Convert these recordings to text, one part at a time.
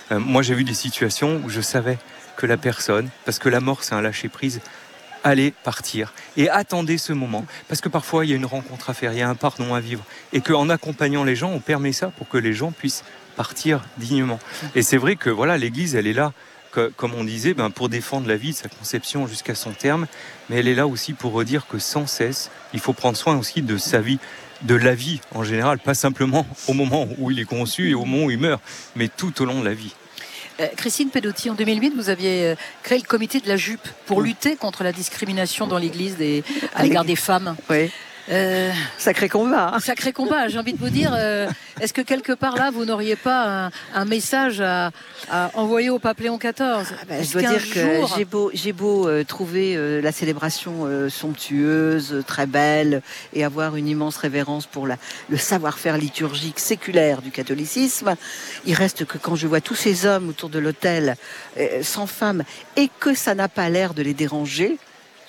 Moi, j'ai vu des situations où je savais que la personne, parce que la mort, c'est un lâcher-prise, allait partir et attendez ce moment. Parce que parfois, il y a une rencontre à faire, il y a un pardon à vivre. Et qu'en accompagnant les gens, on permet ça pour que les gens puissent partir dignement. Et c'est vrai que voilà, l'Église, elle est là, comme on disait, pour défendre la vie de sa conception jusqu'à son terme. Mais elle est là aussi pour redire que sans cesse, il faut prendre soin aussi de sa vie, de la vie en général, pas simplement au moment où il est conçu et au moment où il meurt, mais tout au long de la vie. Christine Pedotti, en 2008, vous aviez créé le comité de la jupe pour lutter contre la discrimination dans l'Église à l'égard des femmes. Oui. Sacré combat. Hein. Sacré combat, j'ai envie de vous dire. Est-ce que quelque part là, vous n'auriez pas un message à envoyer au pape Léon XIV? Je dois dire que j'ai beau trouver la célébration somptueuse, très belle, et avoir une immense révérence pour le savoir-faire liturgique séculaire du catholicisme, il reste que quand je vois tous ces hommes autour de l'autel, sans femmes, et que ça n'a pas l'air de les déranger,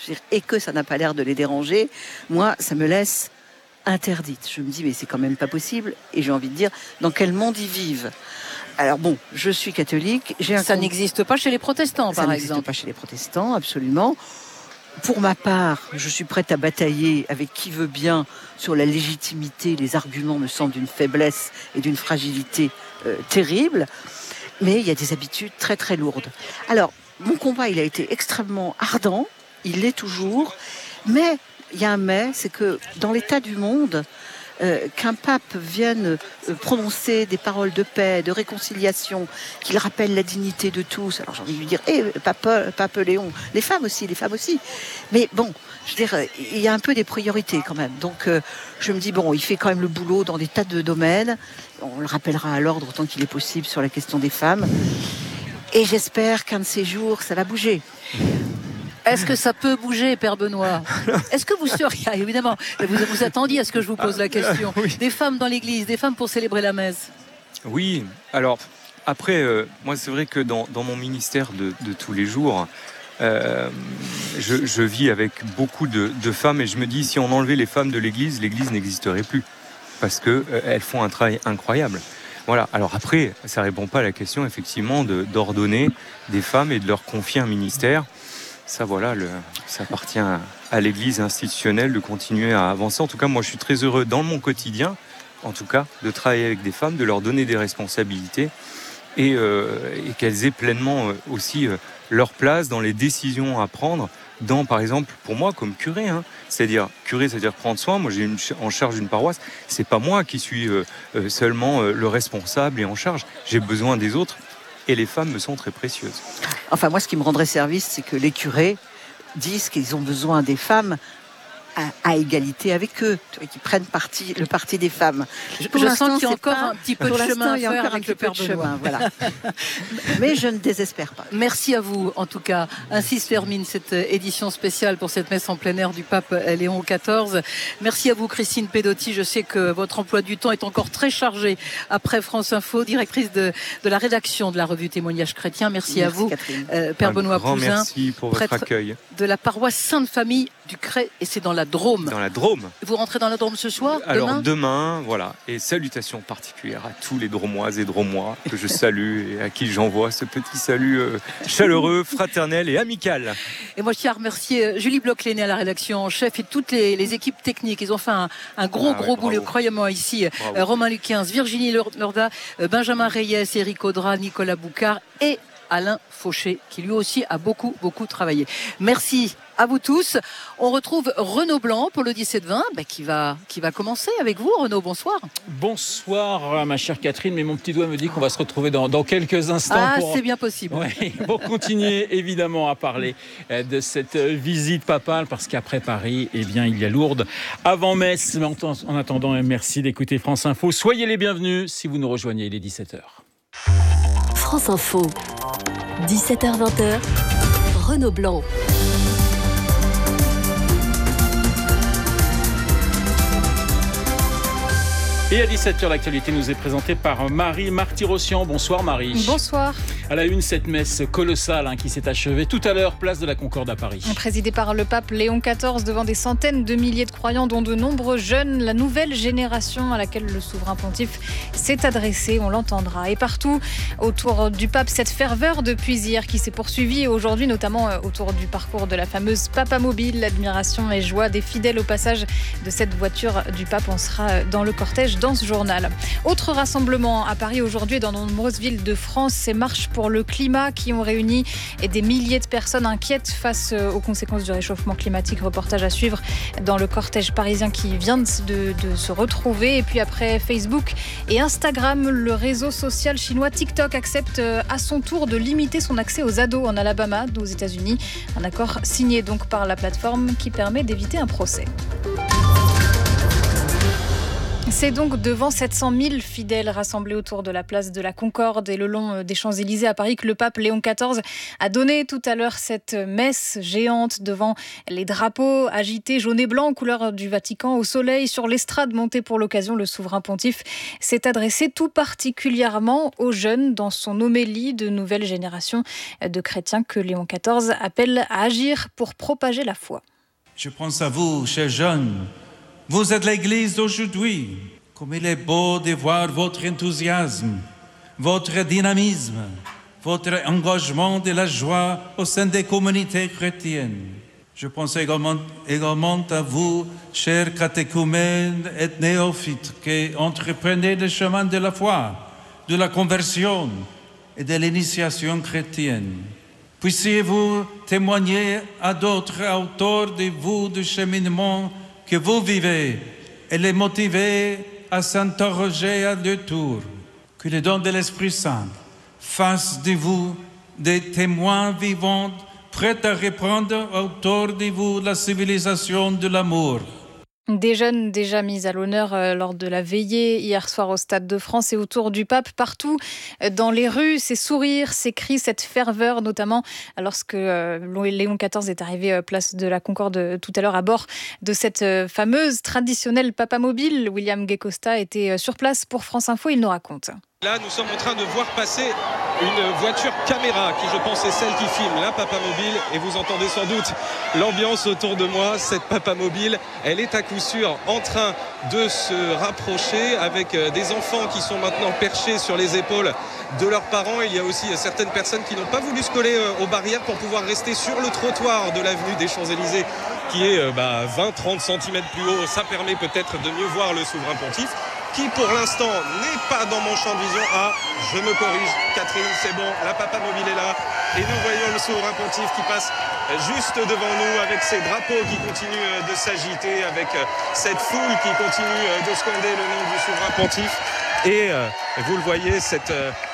moi, ça me laisse interdite. Je me dis, mais c'est quand même pas possible. Et j'ai envie de dire, dans quel monde ils vivent? Alors bon, je suis catholique. Ça n'existe pas chez les protestants, par exemple. Ça n'existe pas chez les protestants, absolument. Pour ma part, je suis prête à batailler avec qui veut bien sur la légitimité. Les arguments me semblent d'une faiblesse et d'une fragilité terrible. Mais il y a des habitudes très très lourdes. Alors, mon combat, il a été extrêmement ardent. Il l'est toujours, mais il y a un mais, c'est que dans l'état du monde, qu'un pape vienne prononcer des paroles de paix, de réconciliation, qu'il rappelle la dignité de tous. Alors j'ai envie de lui dire, pape Léon, les femmes aussi. Mais bon, je veux dire, il y a un peu des priorités quand même. Donc je me dis, bon, il fait quand même le boulot dans des tas de domaines. On le rappellera à l'ordre autant qu'il est possible sur la question des femmes. Et j'espère qu'un de ces jours, ça va bouger. Est-ce que ça peut bouger, Père Benoît? Est-ce que vous seriez, évidemment, vous attendiez à ce que je vous pose la question, oui. Des femmes dans l'église, des femmes pour célébrer la messe? Oui, alors après, moi c'est vrai que dans mon ministère de tous les jours, je vis avec beaucoup de femmes et je me dis, si on enlevait les femmes de l'église n'existerait plus, parce qu'elles font un travail incroyable. Voilà. Alors après, ça répond pas à la question effectivement d'ordonner des femmes et de leur confier un ministère. Ça, voilà, ça appartient à l'Église institutionnelle de continuer à avancer. En tout cas, moi, je suis très heureux dans mon quotidien, en tout cas, de travailler avec des femmes, de leur donner des responsabilités et qu'elles aient pleinement aussi leur place dans les décisions à prendre. Dans, par exemple, pour moi, comme curé, c'est-à-dire prendre soin. Moi, j'ai en charge une paroisse. C'est pas moi qui suis seulement le responsable et en charge. J'ai besoin des autres. Et les femmes me sont très précieuses. Enfin, moi, ce qui me rendrait service, c'est que les curés disent qu'ils ont besoin des femmes à égalité avec eux, qui prennent le parti des femmes. Je sens qu'il y a encore un petit peu de chemin à faire avec le Père Benoît. Voilà. Mais je ne désespère pas. Merci à vous, en tout cas. Ainsi se termine cette édition spéciale pour cette messe en plein air du pape Léon XIV. Merci à vous, Christine Pedotti. Je sais que votre emploi du temps est encore très chargé après France Info, directrice de la rédaction de la revue Témoignages chrétiens. Merci à vous, Père Benoît Pouzin. Merci pour votre accueil. De la paroisse Sainte-Famille du Crêt, et c'est dans la Drôme. Dans la Drôme. Vous rentrez dans la Drôme ce soir? Alors demain, voilà. Et salutations particulières à tous les Dromoises et Dromois que je salue et à qui j'envoie ce petit salut chaleureux, fraternel et amical. Et moi, je tiens à remercier Julie Bloch-Léné à la rédaction en chef et toutes les équipes techniques. Ils ont fait un gros boulot, croyez-moi, ici. Romain Luquins, Virginie Lorda, Benjamin Reyes, Éric Audra, Nicolas Boucard et Alain Fauché, qui lui aussi a beaucoup travaillé. Merci à vous tous. On retrouve Renaud Blanc pour le 17-20, qui va commencer avec vous. Renaud, bonsoir. Bonsoir, ma chère Catherine, mais mon petit doigt me dit qu'on va se retrouver dans quelques instants. C'est bien possible. Ouais, pour continuer évidemment à parler de cette visite papale, parce qu'après Paris, il y a Lourdes avant messe. Mais en attendant, merci d'écouter France Info. Soyez les bienvenus si vous nous rejoignez, il est 17h. France Info, 17h-20h, Renaud Blanc. Et à 17h, l'actualité nous est présentée par Marie Martyrossian. Bonsoir Marie. Bonsoir. À la une, cette messe colossale qui s'est achevée tout à l'heure, place de la Concorde à Paris. Présidée par le pape Léon XIV devant des centaines de milliers de croyants, dont de nombreux jeunes, la nouvelle génération à laquelle le souverain pontife s'est adressé, on l'entendra. Et partout autour du pape, cette ferveur depuis hier qui s'est poursuivie aujourd'hui, notamment autour du parcours de la fameuse Papamobile. L'admiration et joie des fidèles au passage de cette voiture du pape. On sera dans le cortège dans ce journal. Autre rassemblement à Paris aujourd'hui et dans de nombreuses villes de France, ces marches pour le climat qui ont réuni des milliers de personnes inquiètes face aux conséquences du réchauffement climatique. Reportage à suivre dans le cortège parisien qui vient de se retrouver. Et puis après Facebook et Instagram, le réseau social chinois TikTok accepte à son tour de limiter son accès aux ados en Alabama, aux États-Unis. Un accord signé donc par la plateforme qui permet d'éviter un procès. C'est donc devant 700 000 fidèles rassemblés autour de la place de la Concorde et le long des Champs-Élysées à Paris que le pape Léon XIV a donné tout à l'heure cette messe géante devant les drapeaux agités jaune et blanc aux couleurs du Vatican au soleil. Sur l'estrade montée pour l'occasion, le souverain pontife s'est adressé tout particulièrement aux jeunes dans son homélie de nouvelle génération de chrétiens que Léon XIV appelle à agir pour propager la foi. Je pense à vous, chers jeunes. Vous êtes l'Église d'aujourd'hui. Comme il est beau de voir votre enthousiasme, votre dynamisme, votre engagement de la joie au sein des communautés chrétiennes. Je pense également à vous, chers catéchumènes et néophytes, qui entreprenez le chemin de la foi, de la conversion et de l'initiation chrétienne. Puissiez-vous témoigner à d'autres autour de vous du cheminement que vous vivez et les motiver à s'interroger à deux tours. Que le don de l'Esprit Saint fasse de vous des témoins vivants prêts à reprendre autour de vous la civilisation de l'amour. Des jeunes déjà mis à l'honneur lors de la veillée hier soir au Stade de France et autour du pape, partout dans les rues, ces sourires, ces cris, cette ferveur, notamment lorsque Léon XIV est arrivé place de la Concorde tout à l'heure à bord de cette fameuse traditionnelle Papamobile. William Gay-Costa était sur place pour France Info, il nous raconte. Là, nous sommes en train de voir passer une voiture caméra qui, je pense, est celle qui filme la Papamobile. Et vous entendez sans doute l'ambiance autour de moi. Cette Papamobile, elle est à coup sûr en train de se rapprocher avec des enfants qui sont maintenant perchés sur les épaules de leurs parents. Il y a aussi certaines personnes qui n'ont pas voulu se coller aux barrières pour pouvoir rester sur le trottoir de l'avenue des Champs-Élysées qui est 20-30 cm plus haut. Ça permet peut-être de mieux voir le souverain pontife, qui pour l'instant n'est pas dans mon champ de vision. Ah, je me corrige, Catherine, c'est bon, la Papamobile est là. Et nous voyons le souverain pontife qui passe juste devant nous avec ses drapeaux qui continuent de s'agiter, avec cette foule qui continue de scander le nom du souverain pontife. Et vous le voyez, cet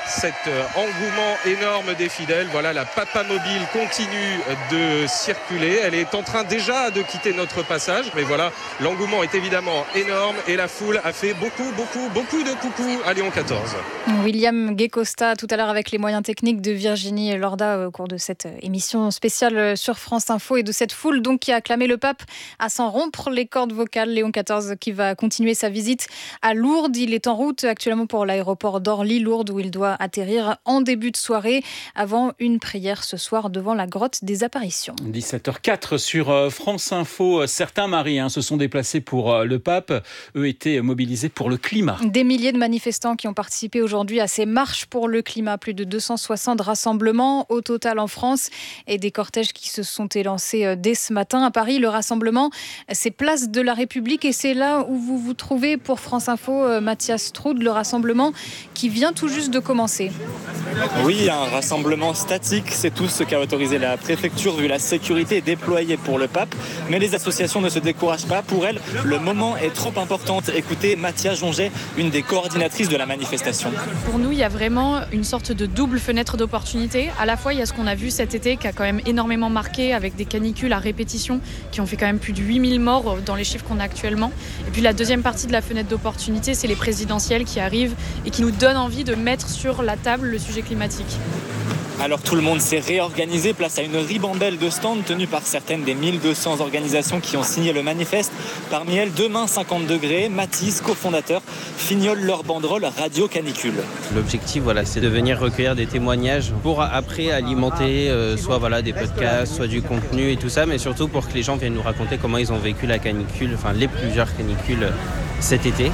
engouement énorme des fidèles. Voilà, la Papamobile continue de circuler. Elle est en train déjà de quitter notre passage. Mais voilà, l'engouement est évidemment énorme et la foule a fait beaucoup de coucou à Léon XIV. William Gay-Costa, tout à l'heure avec les moyens techniques de Virginie Lorda au cours de cette émission spéciale sur France Info et de cette foule donc qui a acclamé le pape à s'en rompre les cordes vocales. Léon XIV qui va continuer sa visite à Lourdes. Il est en route actuellement pour l'aéroport d'Orly-Lourdes où il doit atterrir en début de soirée avant une prière ce soir devant la grotte des apparitions. 17h04 sur France Info. Certains maris se sont déplacés pour le pape. Eux étaient mobilisés pour le climat. Des milliers de manifestants qui ont participé aujourd'hui à ces marches pour le climat. Plus de 260 rassemblements au total en France et des cortèges qui se sont élancés dès ce matin. À Paris, le rassemblement, c'est place de la République et c'est là où vous vous trouvez pour France Info, Mathias Troud, le rassemblement qui vient tout juste de commencer. Oui, un rassemblement statique, c'est tout ce qu'a autorisé la préfecture vu la sécurité déployée pour le pape. Mais les associations ne se découragent pas. Pour elles, le moment est trop important. Écoutez Mathia Jonget, une des coordinatrices de la manifestation. Pour nous, il y a vraiment une sorte de double fenêtre d'opportunité. À la fois, il y a ce qu'on a vu cet été qui a quand même énormément marqué avec des canicules à répétition qui ont fait quand même plus de 8000 morts dans les chiffres qu'on a actuellement. Et puis la deuxième partie de la fenêtre d'opportunité, c'est les présidentielles qui arrivent et qui nous donnent envie de mettre sur la table le sujet climatique. Alors tout le monde s'est réorganisé, place à une ribambelle de stands tenus par certaines des 1200 organisations qui ont signé le manifeste. Parmi elles, Demain 50 degrés, Mathis, cofondateur, fignolent leur banderole Radio Canicule. L'objectif, c'est de venir recueillir des témoignages pour après alimenter soit des podcasts, soit du contenu et tout ça, mais surtout pour que les gens viennent nous raconter comment ils ont vécu la canicule, les plusieurs canicules cet été.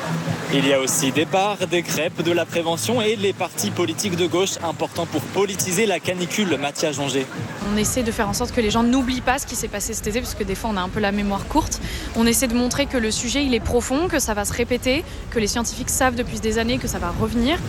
Il y a aussi des bars, des crêpes, de la prévention et les partis politiques de gauche, importants pour politiser la canicule. Mathia Jonger. On essaie de faire en sorte que les gens n'oublient pas ce qui s'est passé cet été, parce que des fois on a un peu la mémoire courte. On essaie de montrer que le sujet il est profond, que ça va se répéter, que les scientifiques savent depuis des années que ça va revenir.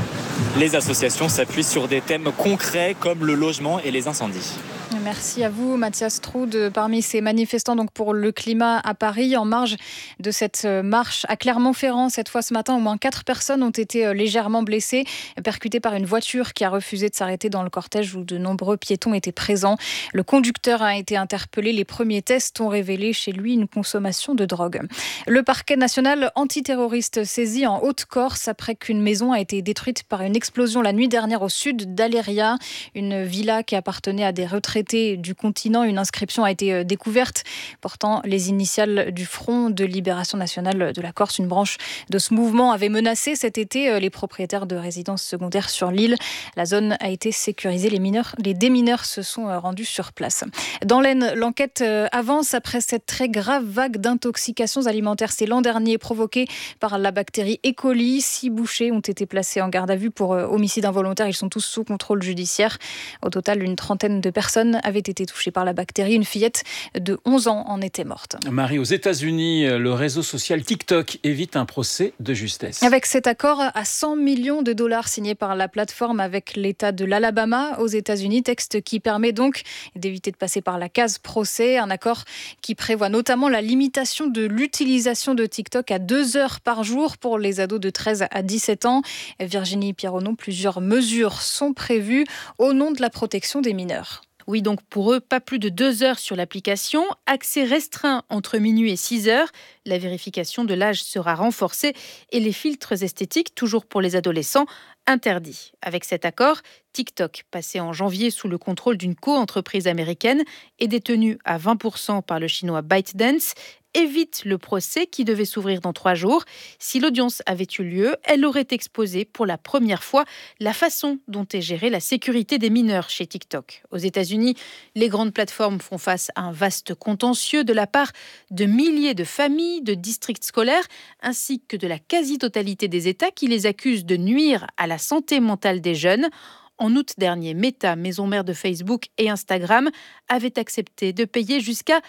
Les associations s'appuient sur des thèmes concrets comme le logement et les incendies. Merci à vous, Mathias Troude. Parmi ces manifestants pour le climat à Paris, en marge de cette marche à Clermont-Ferrand, cette fois ce matin, au moins 4 personnes ont été légèrement blessées, percutées par une voiture qui a refusé de s'arrêter dans le cortège où de nombreux piétons étaient présents. Le conducteur a été interpellé. Les premiers tests ont révélé chez lui une consommation de drogue. Le parquet national antiterroriste saisi en Haute-Corse après qu'une maison a été détruite par une explosion la nuit dernière au sud d'Aléria, une villa qui appartenait à des retraités du continent. Une inscription a été découverte portant les initiales du Front de Libération Nationale de la Corse. Une branche de ce mouvement avait menacé cet été les propriétaires de résidences secondaires sur l'île. La zone a été sécurisée. Les démineurs se sont rendus sur place. Dans l'Aisne, l'enquête avance après cette très grave vague d'intoxications alimentaires. C'est l'an dernier provoquée par la bactérie E. coli. 6 bouchers ont été placés en garde à vue pour homicide involontaire. Ils sont tous sous contrôle judiciaire. Au total, une trentaine de personnes avait été touchée par la bactérie. Une fillette de 11 ans en était morte. Marie, aux États-Unis, le réseau social TikTok évite un procès de justesse. Avec cet accord à $100 millions signé par la plateforme avec l'État de l'Alabama aux États-Unis, texte qui permet donc d'éviter de passer par la case procès. Un accord qui prévoit notamment la limitation de l'utilisation de TikTok à 2 heures par jour pour les ados de 13 à 17 ans. Virginie Pierronneau, plusieurs mesures sont prévues au nom de la protection des mineurs. Oui, donc pour eux, pas plus de 2 heures sur l'application, accès restreint entre minuit et 6 heures, la vérification de l'âge sera renforcée et les filtres esthétiques, toujours pour les adolescents, interdits. Avec cet accord, TikTok, passé en janvier sous le contrôle d'une co-entreprise américaine et détenu à 20% par le chinois ByteDance, évite le procès qui devait s'ouvrir dans 3 jours. Si l'audience avait eu lieu, elle aurait exposé pour la première fois la façon dont est gérée la sécurité des mineurs chez TikTok. Aux États-Unis, les grandes plateformes font face à un vaste contentieux de la part de milliers de familles, de districts scolaires, ainsi que de la quasi-totalité des États qui les accusent de nuire à la santé mentale des jeunes. En août dernier, Meta, maison mère de Facebook et Instagram, avait accepté de payer jusqu'à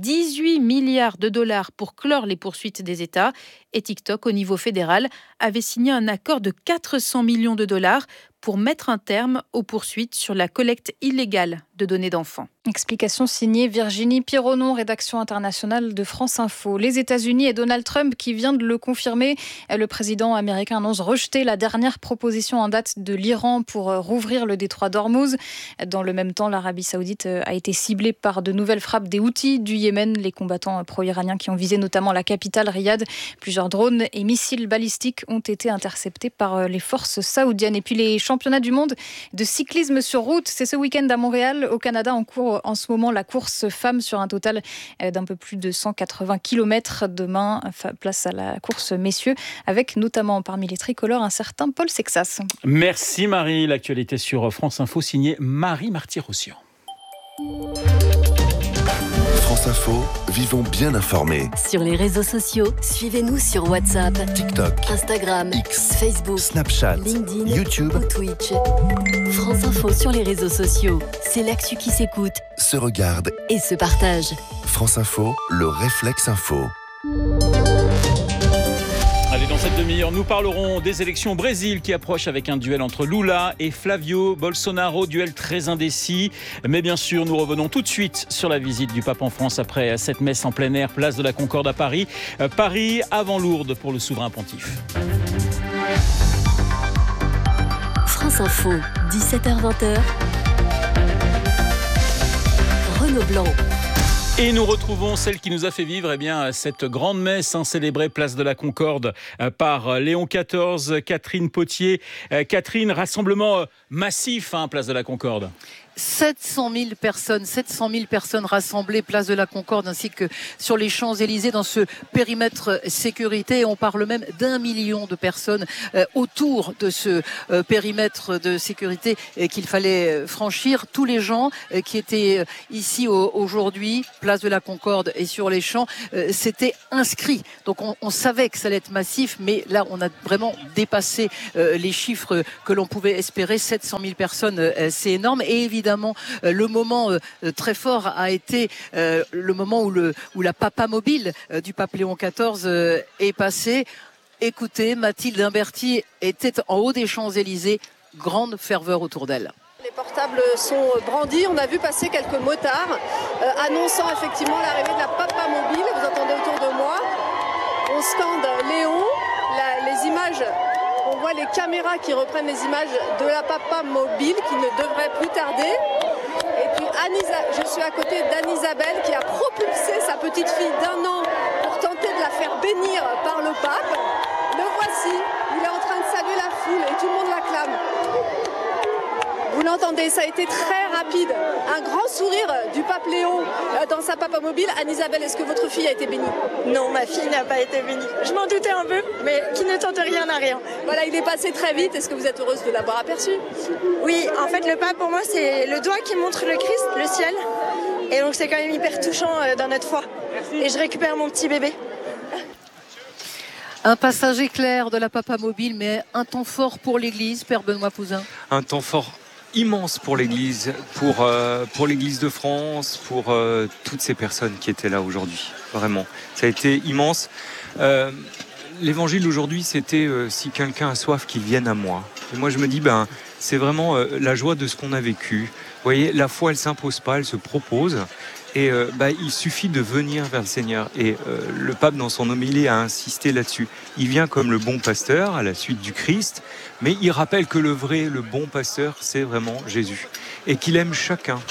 $18 milliards pour clore les poursuites des États. Et TikTok, au niveau fédéral, avait signé un accord de $400 millions pour mettre un terme aux poursuites sur la collecte illégale de données d'enfants. Explication signée Virginie Pierronneau, rédaction internationale de France Info. Les États-Unis et Donald Trump qui vient de le confirmer. Le président américain annonce rejeter la dernière proposition en date de l'Iran pour rouvrir le détroit d'Ormuz. Dans le même temps, l'Arabie Saoudite a été ciblée par de nouvelles frappes des Houthis du Yémen, les combattants pro-iraniens qui ont visé notamment la capitale Riyad. Plusieurs drones et missiles balistiques ont été interceptés par les forces saoudiennes. Et puis les championnats du monde de cyclisme sur route, c'est ce week-end à Montréal, au Canada, en cours en ce moment la course femmes sur un total d'un peu plus de 180 km. Demain, place à la course messieurs, avec notamment parmi les tricolores un certain Paul Sexas. Merci Marie. L'actualité sur France Info, signée Marie Marty-Rossian. France Info, vivons bien informés. Sur les réseaux sociaux, suivez-nous sur WhatsApp, TikTok, Instagram, X, Facebook, Snapchat, LinkedIn, YouTube ou Twitch. France Info sur les réseaux sociaux, c'est l'actu qui s'écoute, se regarde et se partage. France Info, le réflexe info. Allez, dans cette demi-heure, nous parlerons des élections au Brésil qui approchent avec un duel entre Lula et Flavio Bolsonaro, duel très indécis. Mais bien sûr, nous revenons tout de suite sur la visite du pape en France après cette messe en plein air, place de la Concorde à Paris. Paris avant Lourdes pour le souverain pontife. France Info, 17h-20h. Renaud Blanc. Et nous retrouvons celle qui nous a fait vivre cette grande messe célébrée place de la Concorde par Léon XIV, Catherine Potier. Catherine, rassemblement massif, place de la Concorde. 700 000 personnes rassemblées place de la Concorde ainsi que sur les Champs-Élysées dans ce périmètre sécurité. On parle même d'1 million de personnes autour de ce périmètre de sécurité qu'il fallait franchir. Tous les gens qui étaient ici aujourd'hui, place de la Concorde et sur les Champs, s'étaient inscrits. Donc on savait que ça allait être massif, mais là on a vraiment dépassé les chiffres que l'on pouvait espérer. 700 000 personnes, c'est énorme. Et évidemment, le moment très fort a été le moment où la papa mobile du pape Léon XIV est passée. Écoutez, Mathilde Imberti était en haut des Champs-Élysées, grande ferveur autour d'elle. Les portables sont brandis, on a vu passer quelques motards annonçant effectivement l'arrivée de la papa mobile. Vous entendez autour de moi, on scande Léon, les images. On voit les caméras qui reprennent les images de la papa mobile qui ne devrait plus tarder. Et puis je suis à côté d'Anne-Isabelle qui a propulsé sa petite fille d'1 an pour tenter de la faire bénir par le pape. Le voici, il est en train de saluer la foule et tout le monde l'acclame. Vous l'entendez, ça a été très rapide. Un grand sourire du pape Léon dans sa papa mobile. Anne-Isabelle, est-ce que votre fille a été bénie? Non, ma fille n'a pas été bénie. Je m'en doutais un peu, mais qui ne tente rien n'a rien. Voilà, il est passé très vite. Est-ce que vous êtes heureuse de l'avoir aperçu? Oui, en fait, le pape, pour moi, c'est le doigt qui montre le Christ, le ciel. Et donc, c'est quand même hyper touchant dans notre foi. Et je récupère mon petit bébé. Un passage éclair de la papa mobile, mais un temps fort pour l'Église, Père Benoît Pouzin. Un temps fort immense pour l'Église, pour l'Église de France, pour toutes ces personnes qui étaient là aujourd'hui. Vraiment, ça a été immense. L'évangile d'aujourd'hui, c'était si quelqu'un a soif, qu'il vienne à moi. Et moi, je me dis, c'est vraiment la joie de ce qu'on a vécu. Vous voyez, la foi, elle s'impose pas, elle se propose. Et il suffit de venir vers le Seigneur. Et le pape, dans son homélie, a insisté là-dessus. Il vient comme le bon pasteur, à la suite du Christ, mais il rappelle que le bon pasteur, c'est vraiment Jésus. Et qu'il aime chacun.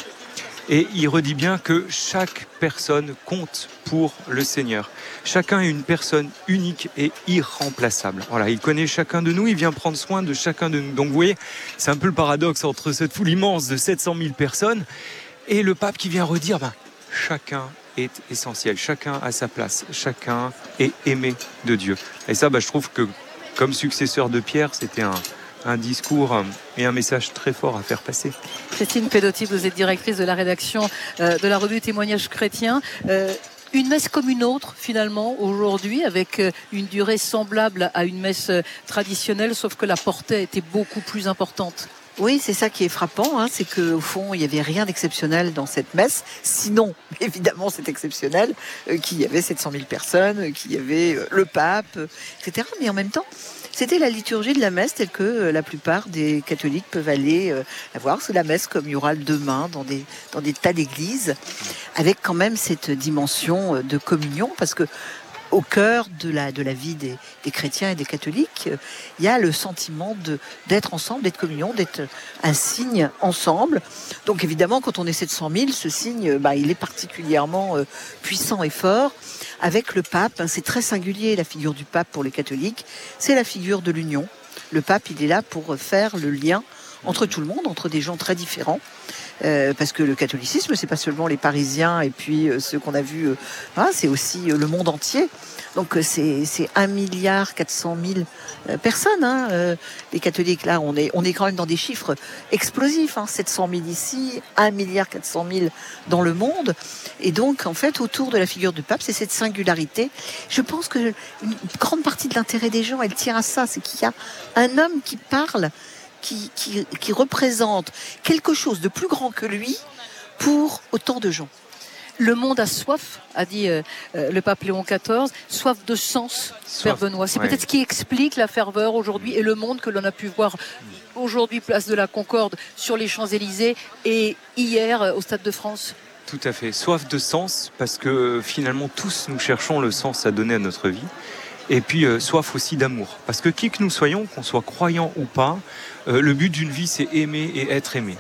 Et il redit bien que chaque personne compte pour le Seigneur. Chacun est une personne unique et irremplaçable. Voilà, il connaît chacun de nous, il vient prendre soin de chacun de nous. Donc vous voyez, c'est un peu le paradoxe entre cette foule immense de 700 000 personnes et le pape qui vient redire, chacun est essentiel, chacun a sa place, chacun est aimé de Dieu. Et ça, je trouve que comme successeur de Pierre, c'était un discours et un message très fort à faire passer. Christine Pedotti, vous êtes directrice de la rédaction de la revue Témoignages chrétiens. Une messe comme une autre, finalement, aujourd'hui, avec une durée semblable à une messe traditionnelle, sauf que la portée était beaucoup plus importante. Oui, c'est ça qui est frappant, c'est qu'au fond, il n'y avait rien d'exceptionnel dans cette messe. Sinon, évidemment, c'est exceptionnel qu'il y avait 700 000 personnes, qu'il y avait le pape, etc. Mais en même temps, c'était la liturgie de la messe telle que la plupart des catholiques peuvent aller la voir. C'est la messe comme il y aura le demain dans des tas d'églises, avec quand même cette dimension de communion, parce que au cœur de la vie des chrétiens et des catholiques, il y a le sentiment d'être ensemble, d'être communion, d'être un signe ensemble. Donc évidemment, quand on est 700 000, ce signe, il est particulièrement puissant et fort. Avec le pape, c'est très singulier, la figure du pape pour les catholiques, c'est la figure de l'union. Le pape, il est là pour faire le lien entre tout le monde, entre des gens très différents. Parce que le catholicisme, c'est pas seulement les Parisiens et puis ceux qu'on a vus, c'est aussi le monde entier. Donc c'est 1,4 milliard personnes, les catholiques. Là, on est quand même dans des chiffres explosifs, 700 000 ici, 1,4 milliard dans le monde. Et donc, en fait, autour de la figure du pape, c'est cette singularité. Je pense que une grande partie de l'intérêt des gens, elle tient à ça, c'est qu'il y a un homme qui parle, qui représente quelque chose de plus grand que lui pour autant de gens. Le monde a soif, a dit le pape Léon XIV, soif de sens, Père Benoît. C'est peut-être ce qui explique la ferveur aujourd'hui et le monde que l'on a pu voir aujourd'hui, place de la Concorde, sur les Champs-Élysées et hier au Stade de France. Tout à fait, soif de sens, parce que finalement tous nous cherchons le sens à donner à notre vie. Et puis soif aussi d'amour, parce que qui que nous soyons, qu'on soit croyants ou pas, le but d'une vie c'est aimer et être aimé.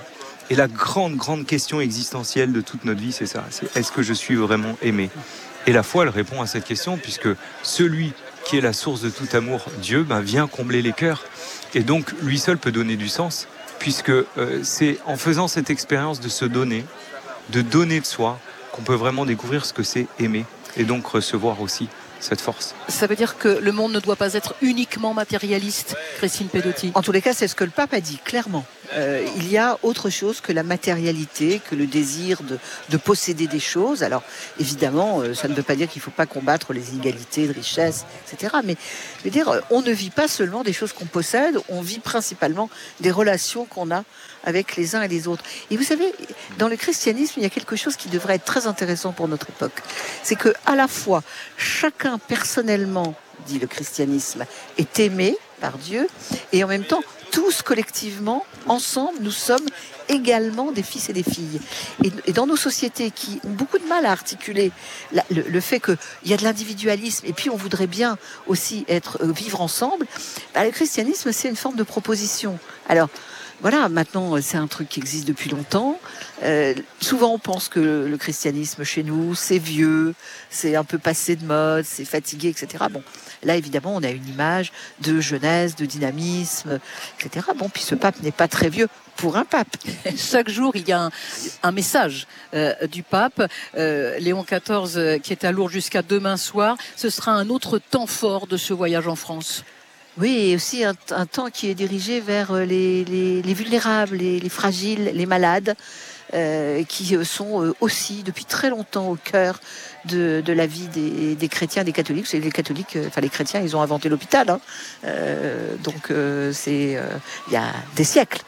Et la grande question existentielle de toute notre vie, c'est ça. C'est est-ce que je suis vraiment aimé ? Et la foi, elle répond à cette question, puisque celui qui est la source de tout amour, Dieu, vient combler les cœurs. Et donc, lui seul peut donner du sens, puisque c'est en faisant cette expérience de se donner, de donner de soi, qu'on peut vraiment découvrir ce que c'est aimer, et donc recevoir aussi cette force. Ça veut dire que le monde ne doit pas être uniquement matérialiste, Christine Pedotti. En tous les cas, c'est ce que le pape a dit, clairement. Il y a autre chose que la matérialité, que le désir de posséder des choses. Alors, évidemment, ça ne veut pas dire qu'il ne faut pas combattre les inégalités de richesse, etc. Mais, je veux dire, on ne vit pas seulement des choses qu'on possède, on vit principalement des relations qu'on a avec les uns et les autres. Et vous savez, dans le christianisme, il y a quelque chose qui devrait être très intéressant pour notre époque. C'est que, à la fois, chacun personnellement, dit le christianisme, est aimé par Dieu, et en même temps, tous collectivement, ensemble, nous sommes également des fils et des filles. Et dans nos sociétés qui ont beaucoup de mal à articuler le fait qu'il y a de l'individualisme, et puis on voudrait bien aussi vivre ensemble, le christianisme, c'est une forme de proposition. Alors, voilà, maintenant, c'est un truc qui existe depuis longtemps. Souvent, on pense que le christianisme chez nous, c'est vieux, c'est un peu passé de mode, c'est fatigué, etc. Bon, là, évidemment, on a une image de jeunesse, de dynamisme, etc. Bon, puis ce pape n'est pas très vieux pour un pape. Chaque jour, il y a un message du pape. Léon XIV, qui est à Lourdes jusqu'à demain soir, ce sera un autre temps fort de ce voyage en France. Oui, et aussi un temps qui est dirigé vers les vulnérables, les fragiles, les malades, qui sont aussi depuis très longtemps au cœur de la vie des chrétiens, des catholiques. C'est les catholiques, les chrétiens, ils ont inventé l'hôpital, hein. Donc c'est il y a des siècles.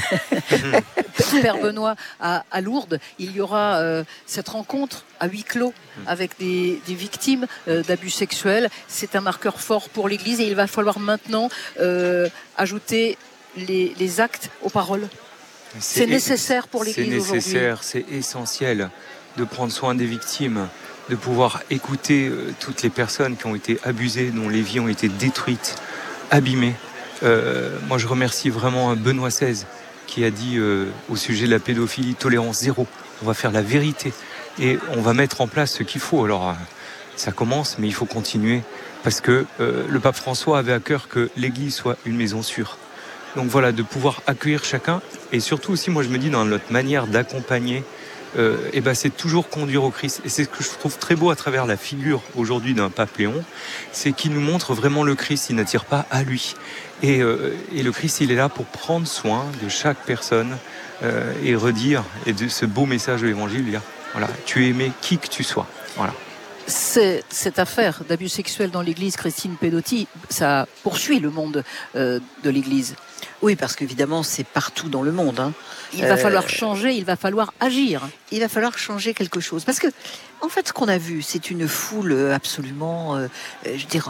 Père Benoît, à Lourdes, il y aura cette rencontre à huis clos avec des victimes d'abus sexuels. C'est un marqueur fort pour l'Église et il va falloir maintenant ajouter les actes aux paroles. C'est nécessaire pour l'Église aujourd'hui. C'est nécessaire, c'est essentiel de prendre soin des victimes, de pouvoir écouter toutes les personnes qui ont été abusées, dont les vies ont été détruites, abîmées. Moi, je remercie vraiment Benoît XVI qui a dit au sujet de la pédophilie, tolérance zéro. On va faire la vérité et on va mettre en place ce qu'il faut. Alors, ça commence, mais il faut continuer parce que le pape François avait à cœur que l'Église soit une maison sûre. Donc voilà, de pouvoir accueillir chacun et surtout aussi, moi je me dis, dans notre manière d'accompagner, c'est toujours conduire au Christ. Et c'est ce que je trouve très beau à travers la figure aujourd'hui d'un pape Léon, c'est qu'il nous montre vraiment le Christ, il n'attire pas à lui. Et le Christ, il est là pour prendre soin de chaque personne et redire, et de ce beau message de l'Évangile, dire, voilà, tu es aimé qui que tu sois. Voilà. Cette affaire d'abus sexuels dans l'Église, Christine Pedotti, ça poursuit le monde de l'Église. Oui, parce qu'évidemment, c'est partout dans le monde. Hein. Il va falloir changer, il va falloir agir. Il va falloir changer quelque chose. Parce que, en fait, ce qu'on a vu, c'est une foule absolument, de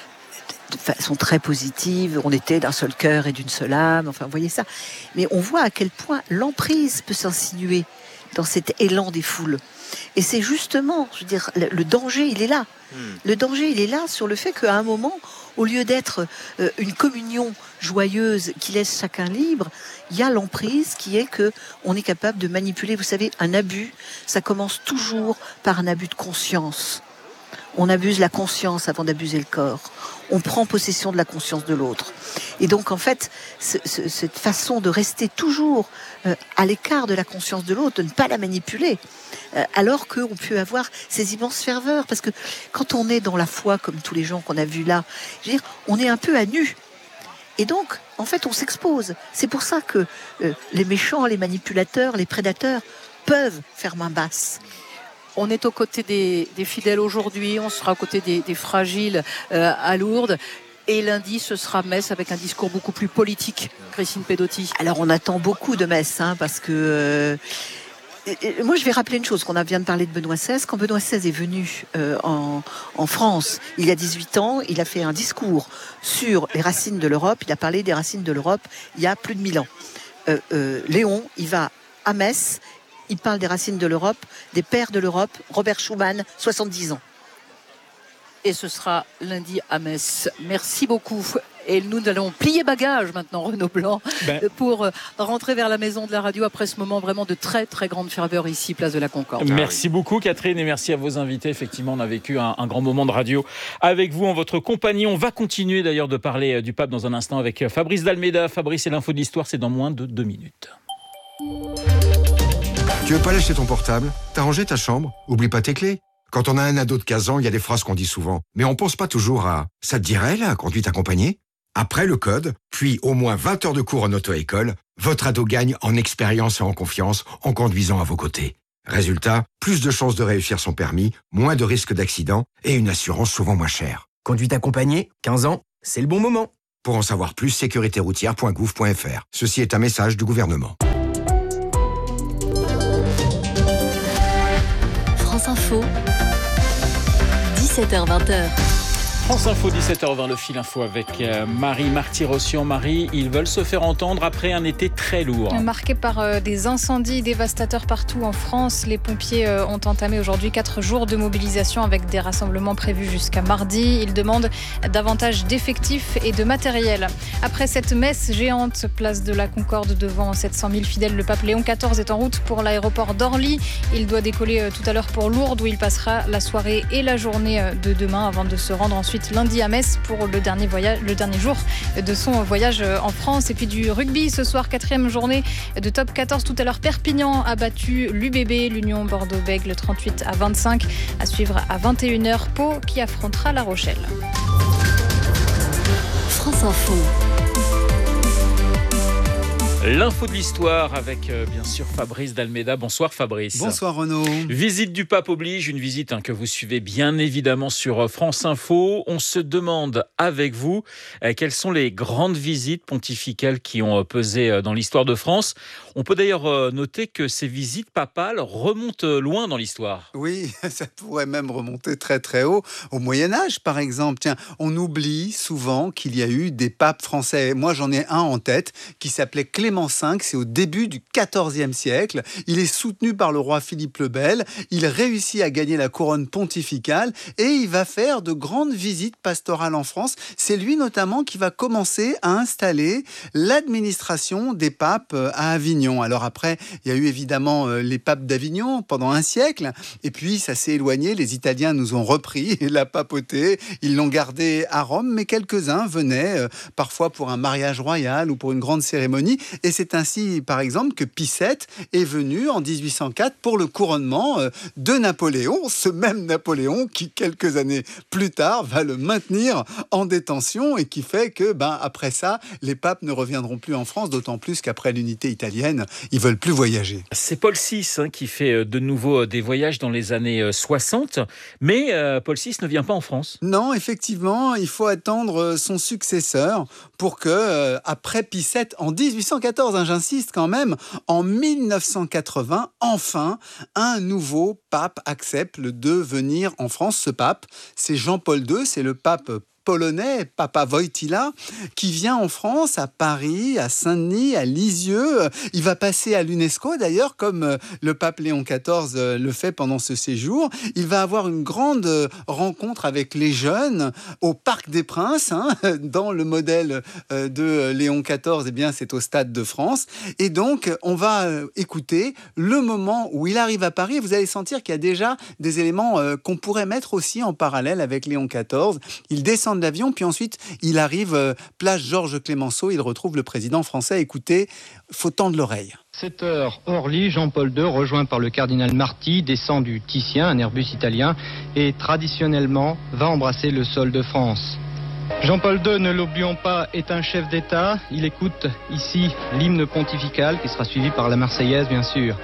façon très positive. On était d'un seul cœur et d'une seule âme. Enfin, vous voyez ça. Mais on voit à quel point l'emprise peut s'insinuer dans cet élan des foules. Et c'est justement, le danger, il est là. Le danger, il est là sur le fait qu'à un moment, au lieu d'être une communion joyeuse qui laisse chacun libre, il y a l'emprise qui est que on est capable de manipuler. Vous savez, un abus, ça commence toujours par un abus de conscience. On abuse la conscience avant d'abuser le corps. On prend possession de la conscience de l'autre. Et donc, en fait, cette façon de rester toujours à l'écart de la conscience de l'autre, de ne pas la manipuler, alors qu'on peut avoir ces immenses ferveurs. Parce que quand on est dans la foi, comme tous les gens qu'on a vus là, on est un peu à nu. Et donc, en fait, on s'expose. C'est pour ça que les méchants, les manipulateurs, les prédateurs peuvent faire main basse. On est aux côtés des fidèles aujourd'hui, on sera aux côtés des fragiles à Lourdes. Et lundi, ce sera messe avec un discours beaucoup plus politique, Christine Pedotti. Alors, on attend beaucoup de messes, parce que... moi, je vais rappeler une chose, qu'on vient de parler de Benoît XVI. Quand Benoît XVI est venu en France, il y a 18 ans, il a fait un discours sur les racines de l'Europe. Il a parlé des racines de l'Europe il y a plus de 1000 ans. Léon, il va à Metz. Il parle des racines de l'Europe, des pères de l'Europe, Robert Schuman, 70 ans. Et ce sera lundi à Metz. Merci beaucoup. Et nous allons plier bagages maintenant, Renaud Blanc, pour rentrer vers la maison de la radio après ce moment vraiment de très très grande ferveur ici, place de la Concorde. Merci beaucoup Catherine et merci à vos invités. Effectivement, on a vécu un grand moment de radio avec vous en votre compagnie. On va continuer d'ailleurs de parler du pape dans un instant avec Fabrice d'Almeida. Fabrice et l'info de l'histoire, c'est dans moins de 2 minutes. Tu veux pas lâcher ton portable ? T'as rangé ta chambre ? Oublie pas tes clés. Quand on a un ado de 15 ans, il y a des phrases qu'on dit souvent. Mais on pense pas toujours à « ça te dirait la conduite accompagnée ?» Après le code, puis au moins 20 heures de cours en auto-école, votre ado gagne en expérience et en confiance en conduisant à vos côtés. Résultat, plus de chances de réussir son permis, moins de risques d'accident et une assurance souvent moins chère. Conduite accompagnée, 15 ans, c'est le bon moment. Pour en savoir plus, sécuritéroutière.gouv.fr. Ceci est un message du gouvernement. France Info, 17h-20h. France Info, 17h20, le fil info avec Marie Marty-Rossian. Marie, ils veulent se faire entendre après un été très lourd. Marqué par des incendies dévastateurs partout en France, les pompiers ont entamé aujourd'hui 4 jours de mobilisation avec des rassemblements prévus jusqu'à mardi. Ils demandent davantage d'effectifs et de matériel. Après cette messe géante, place de la Concorde devant 700 000 fidèles, le pape Léon XIV est en route pour l'aéroport d'Orly. Il doit décoller tout à l'heure pour Lourdes où il passera la soirée et la journée de demain avant de se rendre ensuite lundi à Metz pour le dernier jour de son voyage en France. Et puis du rugby ce soir, 4e journée de top 14. Tout à l'heure, Perpignan a battu l'UBB, l'Union Bordeaux-Bègles, 38-25. À suivre à 21h, Pau qui affrontera La Rochelle. France Info. L'info de l'histoire avec bien sûr Fabrice d'Almeida. Bonsoir Fabrice. Bonsoir Renaud. Visite du pape oblige, une visite que vous suivez bien évidemment sur France Info. On se demande avec vous quelles sont les grandes visites pontificales qui ont pesé dans l'histoire de France. On peut d'ailleurs noter que ces visites papales remontent loin dans l'histoire. Oui, ça pourrait même remonter très très haut, au Moyen-Âge par exemple. Tiens, on oublie souvent qu'il y a eu des papes français. Moi j'en ai un en tête qui s'appelait Clément V, c'est au début du XIVe siècle. Il est soutenu par le roi Philippe le Bel. Il réussit à gagner la couronne pontificale et il va faire de grandes visites pastorales en France. C'est lui notamment qui va commencer à installer l'administration des papes à Avignon. Alors après, il y a eu évidemment les papes d'Avignon pendant un siècle et puis ça s'est éloigné. Les Italiens nous ont repris la papauté. Ils l'ont gardée à Rome, mais quelques-uns venaient parfois pour un mariage royal ou pour une grande cérémonie. Et c'est ainsi, par exemple, que Pie VII est venu en 1804 pour le couronnement de Napoléon, ce même Napoléon qui, quelques années plus tard, va le maintenir en détention et qui fait que, après ça, les papes ne reviendront plus en France, d'autant plus qu'après l'unité italienne, ils veulent plus voyager. C'est Paul VI qui fait de nouveau des voyages dans les années 60, mais Paul VI ne vient pas en France. Non, effectivement, il faut attendre son successeur pour que, après Pie VII, en 1814, j'insiste quand même, en 1980, enfin, un nouveau pape accepte de venir en France. Ce pape, c'est Jean-Paul II, c'est le pape polonais, Papa Wojtyła, qui vient en France, à Paris, à Saint-Denis, à Lisieux. Il va passer à l'UNESCO, d'ailleurs, comme le pape Léon XIV le fait pendant ce séjour. Il va avoir une grande rencontre avec les jeunes au Parc des Princes, dans le modèle de Léon XIV, eh bien, c'est au Stade de France. Et donc, on va écouter le moment où il arrive à Paris. Vous allez sentir qu'il y a déjà des éléments qu'on pourrait mettre aussi en parallèle avec Léon XIV. Il descend de l'avion, puis ensuite il arrive place Georges Clemenceau, il retrouve le président français. Écoutez, faut tendre l'oreille. 7h, Orly, Jean-Paul II, rejoint par le cardinal Marty, descend du Titien, un Airbus italien, et traditionnellement va embrasser le sol de France. Jean-Paul II, ne l'oublions pas, est un chef d'État. Il écoute ici l'hymne pontifical, qui sera suivi par la Marseillaise, bien sûr.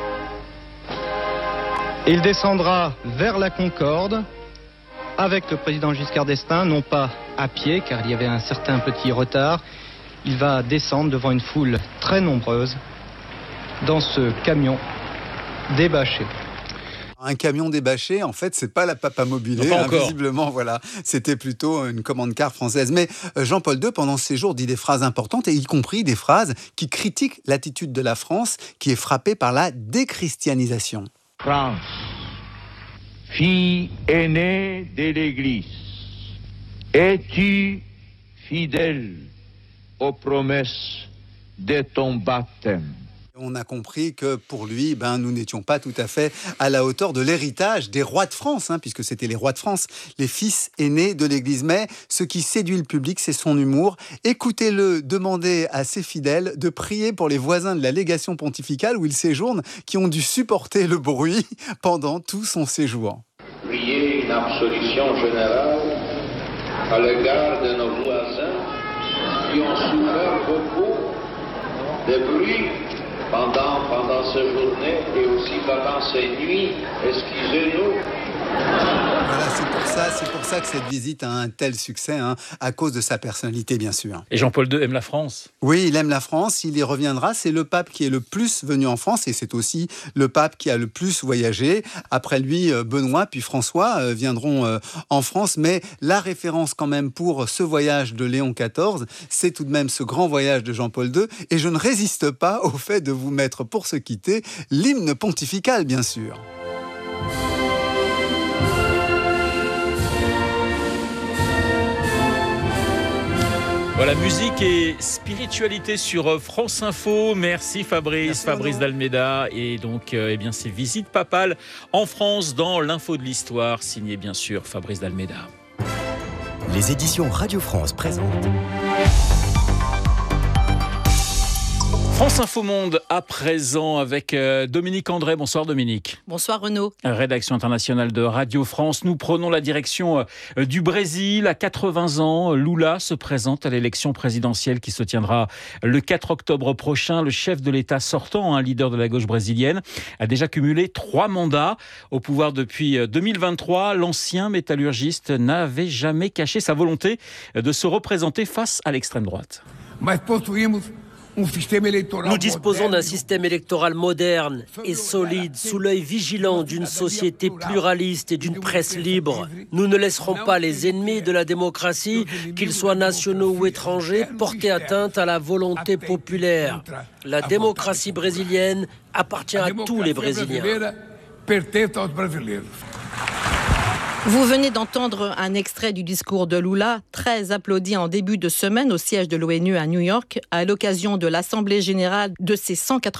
Il descendra vers la Concorde, avec le président Giscard d'Estaing, non pas à pied, car il y avait un certain petit retard. Il va descendre devant une foule très nombreuse dans ce camion débâché. Un camion débâché, en fait, c'est pas la Papamobile, visiblement, voilà. C'était plutôt une commande-car française. Mais Jean-Paul II, pendant ces jours, dit des phrases importantes, et y compris des phrases qui critiquent l'attitude de la France, qui est frappée par la déchristianisation. France, fille aînée de l'Église, es-tu fidèle aux promesses de ton baptême. On a compris que pour lui, nous n'étions pas tout à fait à la hauteur de l'héritage des rois de France, puisque c'était les rois de France, les fils aînés de l'Église. Mais ce qui séduit le public, c'est son humour. Écoutez-le demander à ses fidèles de prier pour les voisins de la légation pontificale où il séjourne, qui ont dû supporter le bruit pendant tout son séjour. Priez une absolution générale à l'égard de nos voisins qui ont souffert beaucoup de bruit pendant ces journées et aussi pendant ces nuits. Excusez-nous. Voilà, c'est pour ça que cette visite a un tel succès, à cause de sa personnalité, bien sûr. Et Jean-Paul II aime la France. Oui, il aime la France, il y reviendra. C'est le pape qui est le plus venu en France et c'est aussi le pape qui a le plus voyagé. Après lui, Benoît puis François viendront en France. Mais la référence quand même pour ce voyage de Léon XIV, c'est tout de même ce grand voyage de Jean-Paul II. Et je ne résiste pas au fait de vous mettre, pour se quitter, l'hymne pontifical, bien sûr. Voilà, musique et spiritualité sur France Info. Merci Fabrice d'Almeida. Et donc, ces visites papales en France dans l'info de l'histoire, signé bien sûr Fabrice d'Almeida. Les éditions Radio France présentent France Info Monde à présent avec Dominique André. Bonsoir Dominique. Bonsoir Renaud. Rédaction internationale de Radio France. Nous prenons la direction du Brésil. À 80 ans, Lula se présente à l'élection présidentielle qui se tiendra le 4 octobre prochain. Le chef de l'État sortant, un leader de la gauche brésilienne, a déjà cumulé 3 mandats. Au pouvoir depuis 2023, l'ancien métallurgiste n'avait jamais caché sa volonté de se représenter face à l'extrême droite. Nous disposons d'un système électoral moderne et solide, sous l'œil vigilant d'une société pluraliste et d'une presse libre. Nous ne laisserons pas les ennemis de la démocratie, qu'ils soient nationaux ou étrangers, porter atteinte à la volonté populaire. La démocratie brésilienne appartient à tous les Brésiliens. Vous venez d'entendre un extrait du discours de Lula, très applaudi en début de semaine au siège de l'ONU à New York, à l'occasion de l'Assemblée générale de ses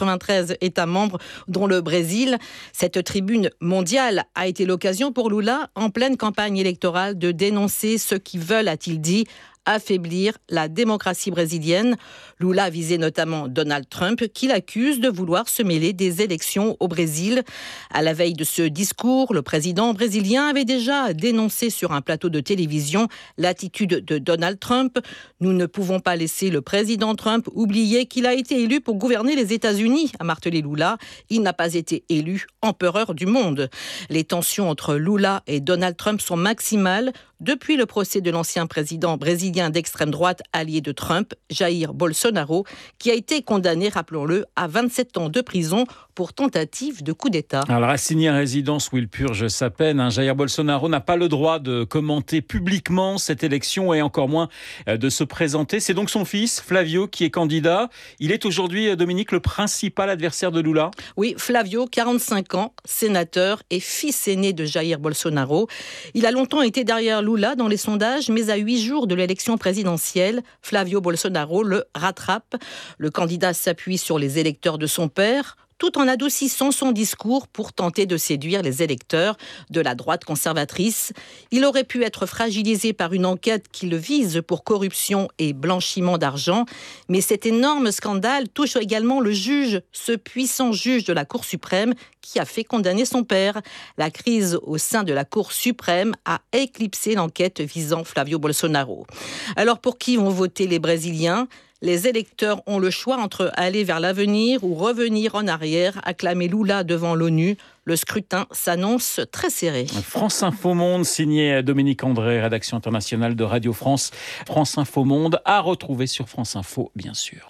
193 États membres, dont le Brésil. Cette tribune mondiale a été l'occasion pour Lula, en pleine campagne électorale, de dénoncer ceux qui veulent, a-t-il dit, affaiblir la démocratie brésilienne. Lula visait notamment Donald Trump, qui l'accuse de vouloir se mêler des élections au Brésil. À la veille de ce discours, le président brésilien avait déjà dénoncé sur un plateau de télévision l'attitude de Donald Trump. Nous ne pouvons pas laisser le président Trump oublier qu'il a été élu pour gouverner les États-Unis, a martelé Lula. Il n'a pas été élu empereur du monde. Les tensions entre Lula et Donald Trump sont maximales depuis le procès de l'ancien président brésilien d'extrême droite allié de Trump, Jair Bolsonaro, qui a été condamné, rappelons-le, à 27 ans de prison pour tentative de coup d'État. Alors, assigné à résidence où il purge sa peine, Jair Bolsonaro n'a pas le droit de commenter publiquement cette élection et encore moins de se présenter. C'est donc son fils, Flavio, qui est candidat. Il est aujourd'hui, Dominique, le principal adversaire de Lula. Oui, Flavio, 45 ans, sénateur et fils aîné de Jair Bolsonaro. Il a longtemps été derrière Lula dans les sondages, mais à 8 jours de l'élection présidentielle, Flavio Bolsonaro le rattrape. Le candidat s'appuie sur les électeurs de son père, tout en adoucissant son discours pour tenter de séduire les électeurs de la droite conservatrice. Il aurait pu être fragilisé par une enquête qui le vise pour corruption et blanchiment d'argent, mais cet énorme scandale touche également le juge, ce puissant juge de la Cour suprême qui a fait condamner son père. La crise au sein de la Cour suprême a éclipsé l'enquête visant Flavio Bolsonaro. Alors pour qui vont voter les Brésiliens ? Les électeurs ont le choix entre aller vers l'avenir ou revenir en arrière, acclamer Lula devant l'ONU. Le scrutin s'annonce très serré. France Info Monde, signé Dominique André, rédaction internationale de Radio France. France Info Monde, à retrouver sur France Info, bien sûr.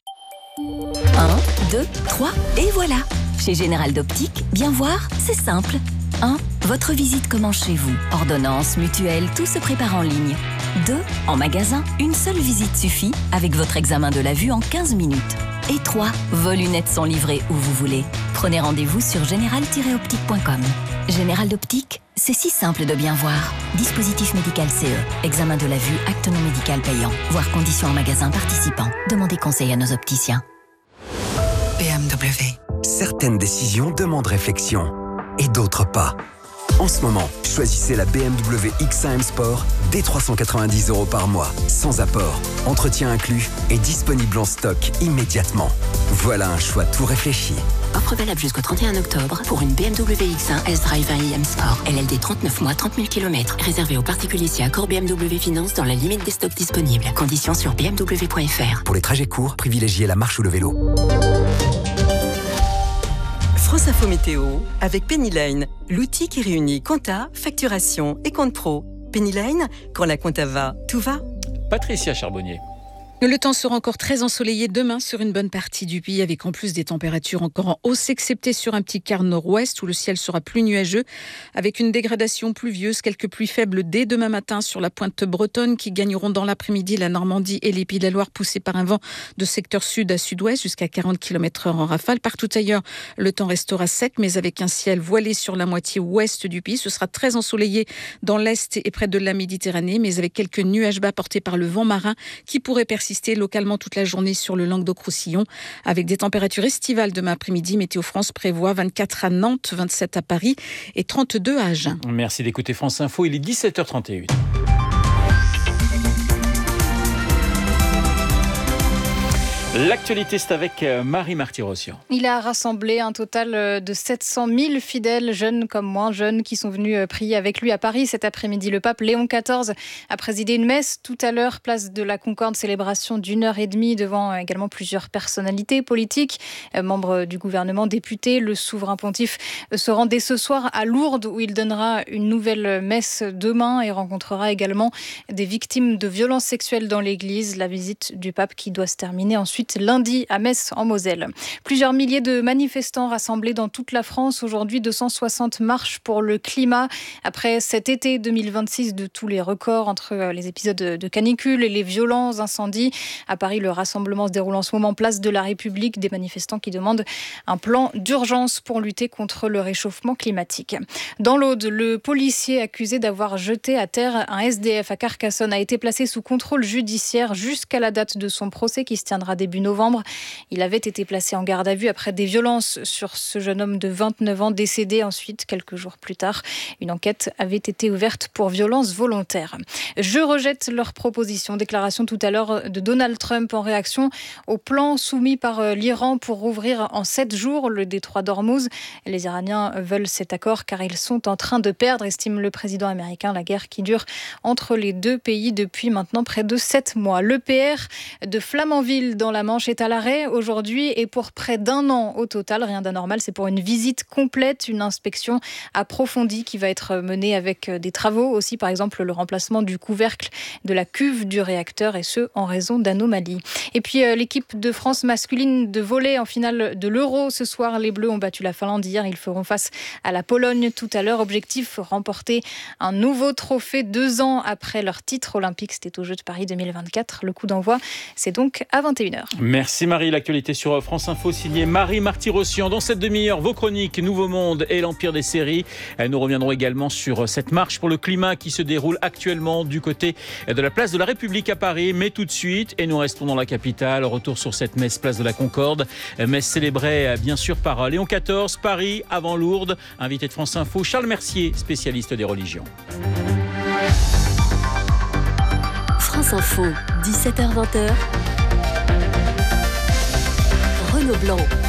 1, 2, 3, et voilà. Chez Général d'Optique, bien voir, c'est simple. 1. Votre visite commence chez vous. Ordonnance, mutuelle, tout se prépare en ligne. 2. En magasin, une seule visite suffit avec votre examen de la vue en 15 minutes. Et 3. Vos lunettes sont livrées où vous voulez. Prenez rendez-vous sur général-optique.com. Général d'Optique, c'est si simple de bien voir. Dispositif médical CE. Examen de la vue, acte non médical payant. Voir conditions en magasin participant. Demandez conseil à nos opticiens. BMW. Certaines décisions demandent réflexion et d'autres pas. En ce moment, choisissez la BMW X1 M Sport dès 390 € par mois, sans apport, entretien inclus et disponible en stock immédiatement. Voilà un choix tout réfléchi. Offre valable jusqu'au 31 octobre pour une BMW X1 S-Drive 1 M Sport. LLD 39 mois, 30 000 km. Réservé aux particuliers si accord BMW Finance dans la limite des stocks disponibles. Conditions sur bmw.fr. Pour les trajets courts, privilégiez la marche ou le vélo. France Info Météo avec Penny Lane, l'outil qui réunit compta, facturation et compte pro. Penny Lane, quand la compta va, tout va. Patricia Charbonnier. Le temps sera encore très ensoleillé demain sur une bonne partie du pays, avec en plus des températures encore en hausse, excepté sur un petit quart nord-ouest où le ciel sera plus nuageux, avec une dégradation pluvieuse, quelques pluies faibles dès demain matin sur la pointe bretonne qui gagneront dans l'après-midi la Normandie et les Pays de la Loire, poussés par un vent de secteur sud à sud-ouest jusqu'à 40 km/h en rafale. Partout ailleurs, le temps restera sec, mais avec un ciel voilé sur la moitié ouest du pays. Ce sera très ensoleillé dans l'est et près de la Méditerranée, mais avec quelques nuages bas portés par le vent marin qui pourraient persister localement toute la journée sur le Languedoc-Roussillon, avec des températures estivales demain après-midi. Météo France prévoit 24 à Nantes, 27 à Paris et 32 à Agen. Merci d'écouter France Info, il est 17h31. L'actualité, c'est avec Marie Marty-Rossian. Il a rassemblé un total de 700 000 fidèles, jeunes comme moins jeunes, qui sont venus prier avec lui à Paris cet après-midi. Le pape Léon XIV a présidé une messe tout à l'heure, place de la Concorde, célébration d'1h30 devant également plusieurs personnalités politiques, membres du gouvernement, députés. Le souverain pontife se rend dès ce soir à Lourdes, où il donnera une nouvelle messe demain et rencontrera également des victimes de violences sexuelles dans l'église. La visite du pape qui doit se terminer ensuite lundi à Metz en Moselle. Plusieurs milliers de manifestants rassemblés dans toute la France. Aujourd'hui, 260 marches pour le climat. Après cet été 2026 de tous les records entre les épisodes de canicule et les violents incendies. À Paris, le rassemblement se déroule en ce moment place de la République. Des manifestants qui demandent un plan d'urgence pour lutter contre le réchauffement climatique. Dans l'Aude, le policier accusé d'avoir jeté à terre un SDF à Carcassonne a été placé sous contrôle judiciaire jusqu'à la date de son procès qui se tiendra début novembre. Il avait été placé en garde à vue après des violences sur ce jeune homme de 29 ans décédé ensuite quelques jours plus tard. Une enquête avait été ouverte pour violence volontaire. Je rejette leur proposition. Déclaration tout à l'heure de Donald Trump en réaction au plan soumis par l'Iran pour rouvrir en 7 jours le détroit d'Ormuz. Les Iraniens veulent cet accord car ils sont en train de perdre, estime le président américain, la guerre qui dure entre les deux pays depuis maintenant près de 7 mois. L'EPR de Flamanville dans la Manche est à l'arrêt aujourd'hui et pour près d'1 an au total. Rien d'anormal, c'est pour une visite complète, une inspection approfondie qui va être menée avec des travaux aussi, par exemple le remplacement du couvercle de la cuve du réacteur et ce en raison d'anomalies. Et puis l'équipe de France masculine de volley en finale de l'Euro ce soir. Les Bleus ont battu la Finlande hier, ils feront face à la Pologne tout à l'heure. Objectif, remporter un nouveau trophée 2 ans après leur titre olympique. C'était aux Jeux de Paris 2024. Le coup d'envoi, c'est donc à 21h. Merci Marie, l'actualité sur France Info signée Marie Marty-Rossian. Dans cette demi-heure, vos chroniques Nouveau Monde et l'Empire des séries. Nous reviendrons également sur cette marche pour le climat qui se déroule actuellement du côté de la place de la République à Paris. Mais tout de suite, et nous restons dans la capitale, retour sur cette messe place de la Concorde. Messe célébrée bien sûr par Léon XIV, Paris avant Lourdes. Invité de France Info, Charles Mercier, spécialiste des religions. France Info, 17h-20h. Renaud Blanc.